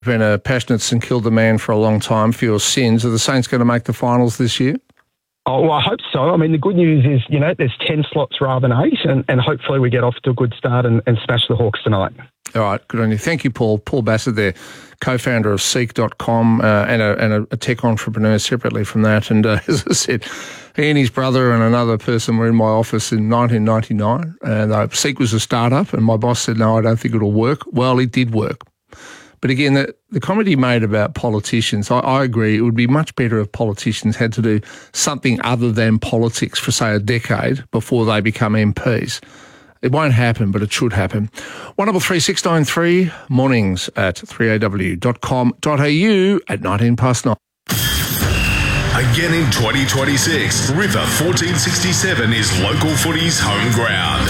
Been a passionate St Kilda man for a long time for your Sins. Are the Saints going to make the finals this year? Oh, well, I hope so. I mean, the good news is, there's 10 slots rather than 8, and hopefully we get off to a good start and smash the Hawks tonight. All right, good on you. Thank you, Paul. Paul Bassett there, co-founder of Seek.com and a tech entrepreneur separately from that. And as I said, he and his brother and another person were in my office in 1999, and Seek was a startup, and my boss said, no, I don't think it'll work. Well, it did work. But again, the comment he made about politicians, I agree, it would be much better if politicians had to do something other than politics for, say, a decade before they become MPs. It won't happen, but it should happen. 133 mornings at 3aw.com.au at 9:19. Again in 2026, River 1467 is local footy's home ground.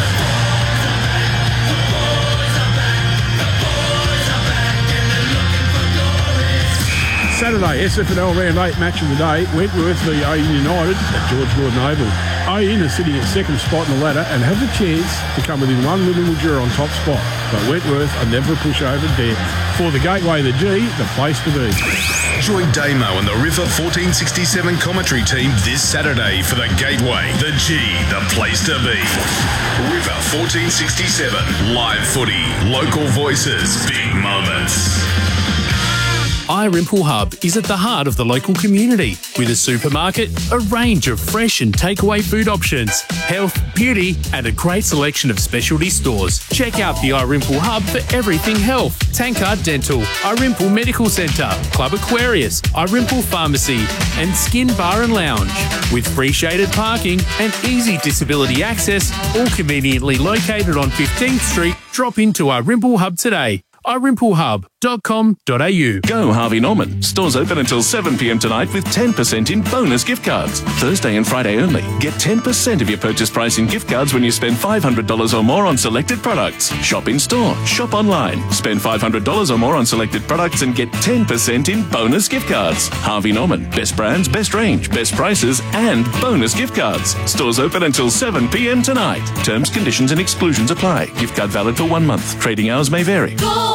Saturday, SFNL round 8 match of the day, Wentworth v Oyen United at George Gordon Oval. Oyen are sitting at second spot in the ladder and have the chance to come within one little Mildura on top spot. But Wentworth are never a pushover dare. For the Gateway, the G, the place to be. Join Damo and the River 1467 commentary team this Saturday for the Gateway, the G, the place to be. River 1467, live footy, local voices, big moments. iRimple Hub is at the heart of the local community with a supermarket, a range of fresh and takeaway food options, health, beauty and a great selection of specialty stores. Check out the iRimple Hub for everything health, Tankard Dental, iRimple Medical Centre, Club Aquarius, iRimple Pharmacy and Skin Bar and Lounge. With free shaded parking and easy disability access, all conveniently located on 15th Street, drop into iRimple Hub today. iRimpleHub.com.au. Go Harvey Norman. Stores open until 7 p.m. tonight with 10% in bonus gift cards. Thursday and Friday only. Get 10% of your purchase price in gift cards when you spend $500 or more on selected products. Shop in store. Shop online. Spend $500 or more on selected products and get 10% in bonus gift cards. Harvey Norman. Best brands, best range, best prices and bonus gift cards. Stores open until 7 p.m. tonight. Terms, conditions and exclusions apply. Gift card valid for 1 month. Trading hours may vary.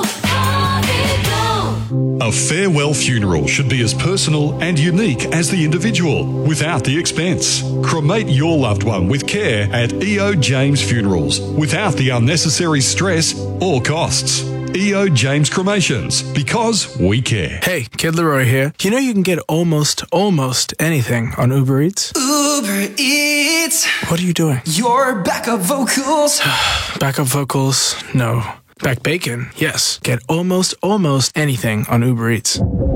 A farewell funeral should be as personal and unique as the individual, without the expense. Cremate your loved one with care at EO James Funerals, without the unnecessary stress or costs. EO James Cremations, because we care. Hey, Kid Leroy here. You know you can get almost anything on Uber Eats? Uber Eats. What are you doing? Your backup vocals. Backup vocals? No. Back bacon? Yes. Get almost anything on Uber Eats.